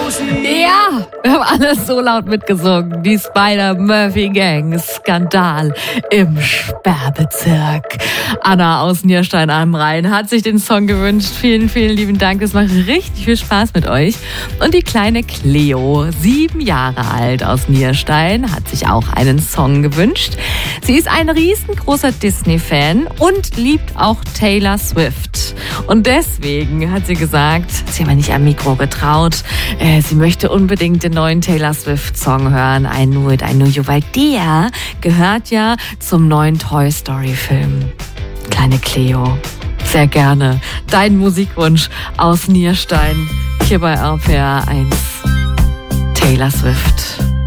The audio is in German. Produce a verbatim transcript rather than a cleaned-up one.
Ja, wir haben alles so laut mitgesungen. Die Spider-Murphy-Gang, Skandal im Sperrbezirk. Anna aus Nierstein am Rhein hat sich den Song gewünscht. Vielen, vielen lieben Dank. Es macht richtig viel Spaß mit euch. Und die kleine Cleo, sieben Jahre alt aus Nierstein, hat sich auch einen Song gewünscht. Sie ist ein riesengroßer Disney-Fan und liebt auch Taylor Swift. Und deswegen hat sie gesagt, sie hat mir nicht am Mikro getraut, äh, sie möchte unbedingt den neuen Taylor Swift-Song hören, I Knew It, I Knew You, weil der gehört ja zum neuen Toy Story-Film. Kleine Cleo, sehr gerne dein Musikwunsch aus Nierstein, hier bei R P R eins, Taylor Swift.